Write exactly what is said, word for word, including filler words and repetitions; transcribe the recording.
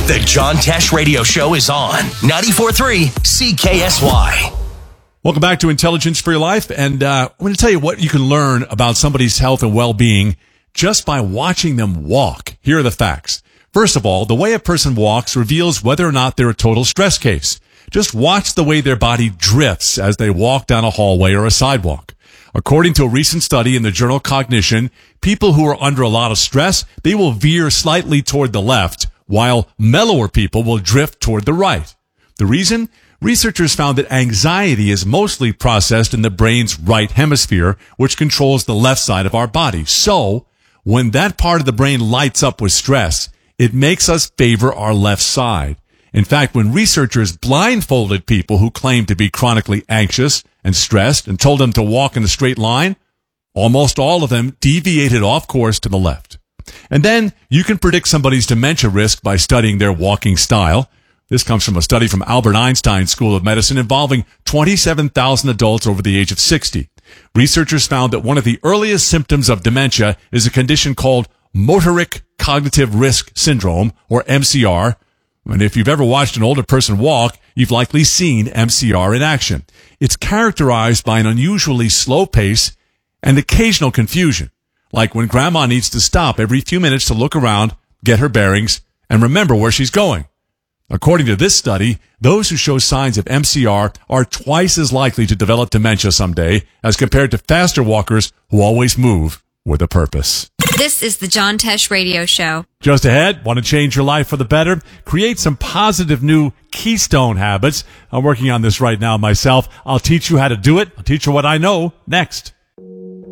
The John Tesh Radio Show is on ninety-four point three C K S Y. Welcome back to Intelligence for Your Life. And uh, I'm going to tell you what you can learn about somebody's health and well-being just by watching them walk. Here are the facts. First of all, the way a person walks reveals whether or not they're a total stress case. Just watch the way their body drifts as they walk down a hallway or a sidewalk. According to a recent study in the journal Cognition, people who are under a lot of stress, they will veer slightly toward the left, while mellower people will drift toward the right. The reason? Researchers found that anxiety is mostly processed in the brain's right hemisphere, which controls the left side of our body. So, when that part of the brain lights up with stress, it makes us favor our left side. In fact, when researchers blindfolded people who claimed to be chronically anxious and stressed and told them to walk in a straight line, almost all of them deviated off course to the left. And then you can predict somebody's dementia risk by studying their walking style. This comes from a study from Albert Einstein School of Medicine involving twenty-seven thousand adults over the age of sixty. Researchers found that one of the earliest symptoms of dementia is a condition called motoric cognitive risk syndrome, or M C R. And if you've ever watched an older person walk, you've likely seen M C R in action. It's characterized by an unusually slow pace and occasional confusion, like when grandma needs to stop every few minutes to look around, get her bearings, and remember where she's going. According to this study, those who show signs of M C R are twice as likely to develop dementia someday as compared to faster walkers who always move with a purpose. This is the John Tesh Radio Show. Just ahead, want to change your life for the better? Create some positive new Keystone habits. I'm working on this right now myself. I'll teach you how to do it. I'll teach you what I know next.